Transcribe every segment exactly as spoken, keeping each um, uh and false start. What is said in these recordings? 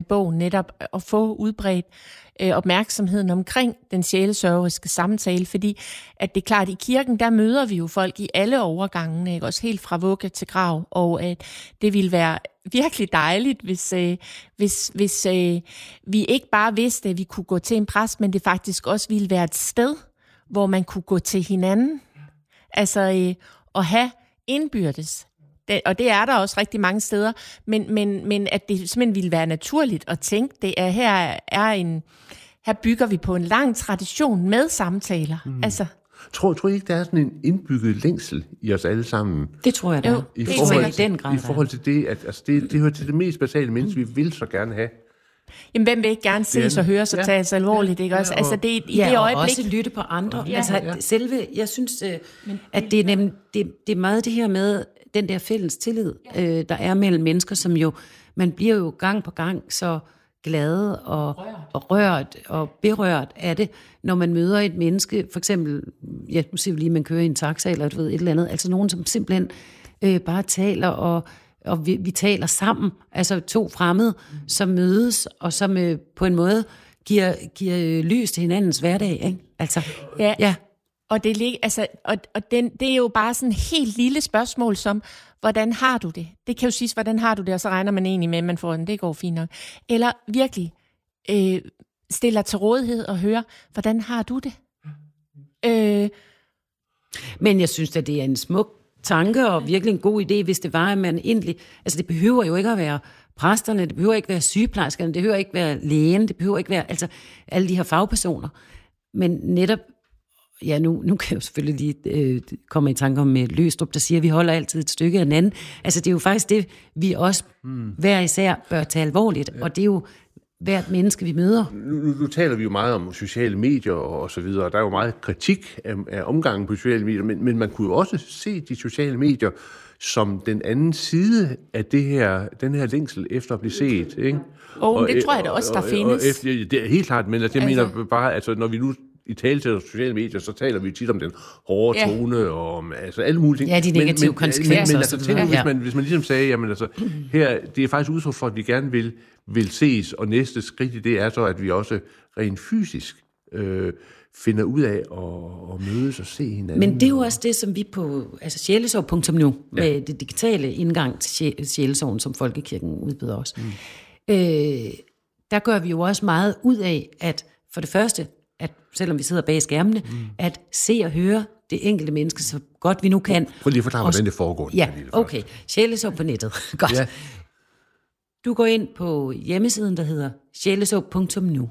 bog netop at få udbredt øh, opmærksomheden omkring den sjælesørgeriske samtale, fordi at det er klart, at i kirken, der møder vi jo folk i alle overgangene, ikke? Også helt fra vugge til grav, og at det ville være virkelig dejligt, hvis, øh, hvis, hvis øh, vi ikke bare vidste, at vi kunne gå til en præst, men det faktisk også ville være et sted, hvor man kunne gå til hinanden, altså øh, at have indbyrdes. Det, og det er der også rigtig mange steder, men, men, men at det simpelthen ville være naturligt at tænke, det er her er en, her bygger vi på en lang tradition med samtaler. Mm. Altså, tror, tror I ikke, der er sådan en indbygget længsel i os alle sammen? Det tror jeg, der er. I det forhold, til, den grad, I forhold til det, at altså det, det hører til det mest basale menneske, vi vil så gerne have. Jamen, hvem vil ikke gerne ses og høres og tages ja. alvorligt, ikke også? Altså, det, i ja, det øjeblik... og også lytte på andre. Ja. Altså, Ja. selve, jeg synes, at det er, nemlig, det, det er meget det her med den der fælles tillid, øh, der er mellem mennesker, som jo, man bliver jo gang på gang så glade og rørt. og rørt og berørt af det, når man møder et menneske, for eksempel, ja, nu siger vi lige, man kører i en taxa eller du ved, et eller andet, altså nogen, som simpelthen øh, bare taler, og, og vi, vi taler sammen, altså to fremmede, mm. som mødes, og som øh, på en måde giver, giver lys til hinandens hverdag, ikke? Altså, ja. ja. Og, det, altså, og, og den, det er jo bare sådan et helt lille spørgsmål som, hvordan har du det? Det kan jo siges, hvordan har du det, og så regner man egentlig med, at man får den, det går fint nok. Eller virkelig øh, stiller til rådighed og hører, hvordan har du det? Øh, Men jeg synes, at det er en smuk tanke, og virkelig en god idé, hvis det var, at man egentlig... Altså, det behøver jo ikke at være præsterne, det behøver ikke være sygeplejerskerne, det behøver ikke være lægen, det behøver ikke være... Altså, alle de her fagpersoner. Men netop... Ja, nu, nu kan jeg jo selvfølgelig lige øh, komme i tanke om øh, Løgstrup, der siger, at vi holder altid et stykke af den anden. Altså, det er jo faktisk det, vi også mm. hver især bør tage alvorligt, ja. Og det er jo hvert menneske, vi møder. Nu, nu taler vi jo meget om sociale medier og så videre, og der er jo meget kritik af, af omgangen på sociale medier, men, men man kunne jo også se de sociale medier som den anden side af det her, den her længsel efter at blive set, ikke? Oh, og det tror jeg da også, der og, findes. Og efter, det er helt klart, men altså, jeg altså... mener bare, altså, når vi nu i tale til sociale medier, så taler vi tit om den hårde ja. tone, og om altså, alle mulige ting. Ja, de negative men, konsekvenser. Men, men altså, tænk, ja. hvis, man, hvis man ligesom sagde, jamen altså, her, det er faktisk udtryk for, at vi gerne vil, vil ses, og næste skridt i det er så, at vi også rent fysisk øh, finder ud af at, at mødes og se hinanden. Men det er jo også det, som vi på altså sjælesov punktum nu, ja. med det digitale indgang til sjælesorgen, som Folkekirken udbyder os, mm. øh, der gør vi jo også meget ud af, at for det første, at selvom vi sidder bag skærmene, mm. at se og høre det enkelte menneske så godt vi nu kan. Prøv lige at forklare, hvordan det foregår. Ja, okay. Sjælesov på nettet. Godt. Ja. Du går ind på hjemmesiden, der hedder sjælesov punktum nu.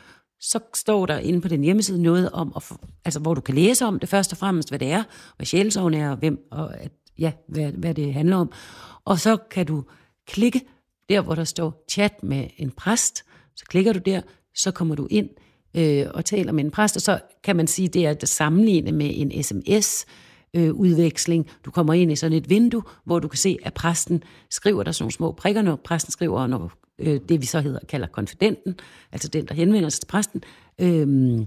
Så står der inde på den hjemmeside noget om, at, altså, hvor du kan læse om det først og fremmest, hvad det er, hvad sjælesorgen er, og, hvem, og at, ja, hvad, hvad det handler om. Og så kan du klikke der, hvor der står chat med en præst. Så klikker du der, så kommer du ind øh, og taler med en præst, og så kan man sige, det er at sammenligne med en sms øh, udveksling. Du kommer ind i sådan et vindue, hvor du kan se, at præsten skriver der sådan nogle små prikker, når præsten skriver, når øh, det vi så hedder, kalder konfidenten, altså den, der henvender sig til præsten. Øh,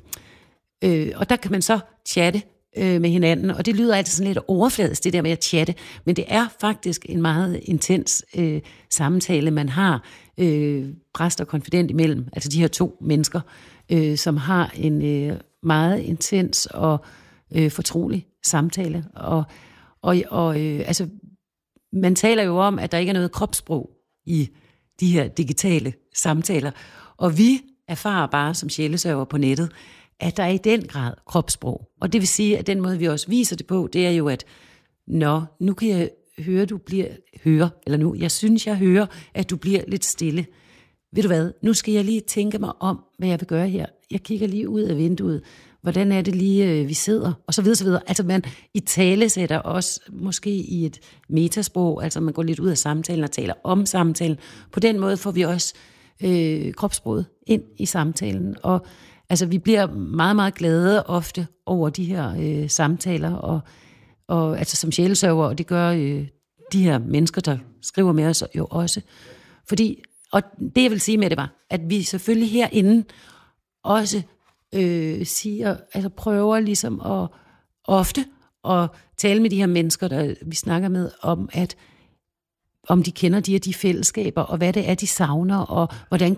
øh, og der kan man så chatte øh, med hinanden, og det lyder altid sådan lidt overfladisk, det der med at chatte, men det er faktisk en meget intens øh, samtale, man har øh, præst og konfident imellem, altså de her to mennesker, øh, som har en øh, meget intens og øh, fortrolig samtale. Og, og, og øh, altså, man taler jo om, at der ikke er noget kropssprog i de her digitale samtaler, og vi erfarer bare som sjælesørger på nettet, at der er i den grad kropssprog. Og det vil sige, at den måde, vi også viser det på, det er jo, at nå, nu kan jeg høre, du bliver, høre, eller nu, jeg synes, jeg hører, at du bliver lidt stille. Ved du hvad, nu skal jeg lige tænke mig om, hvad jeg vil gøre her. Jeg kigger lige ud af vinduet. Hvordan er det lige, vi sidder? Og så videre, så videre. Altså man i tale sætter også måske i et metasprog, altså man går lidt ud af samtalen og taler om samtalen. På den måde får vi også øh, kropssproget ind i samtalen. Og altså vi bliver meget, meget glade ofte over de her øh, samtaler, og, og altså som sjælesørger, og det gør øh, de her mennesker, der skriver med os jo også. Fordi, og det jeg vil sige med det var, at vi selvfølgelig herinde også øh, siger, altså prøver ligesom at ofte at tale med de her mennesker, der vi snakker med, om at om de kender de her de fællesskaber, og hvad det er, de savner, og hvordan